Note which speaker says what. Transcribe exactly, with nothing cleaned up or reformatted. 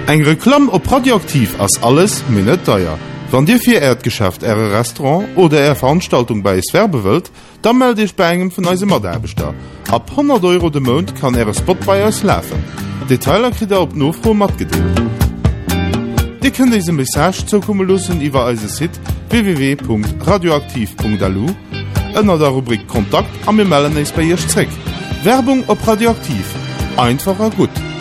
Speaker 1: Eng Reklam op Radioaktiv ass alles minnet teuer. Wann Dir fir Erdgeschäft Äre Restaurant oder Ä Veranstaltung bei es werbe wëlt, dann melde ich bei engem vun eise Maderbeter. Ab hundert Euro de Mond kann Äre Spot bei euch läfen. Detailer krit er op Nofro mat gedeelt. Di könnt diese Message zukommen lassen iwwer eise Site w w w punkt radioaktiv punkt d l u, ënner der Rubrik Kontakt am mir melden eis bei ihr Streck. Werbung op Radioaktiv. Einfacher gut.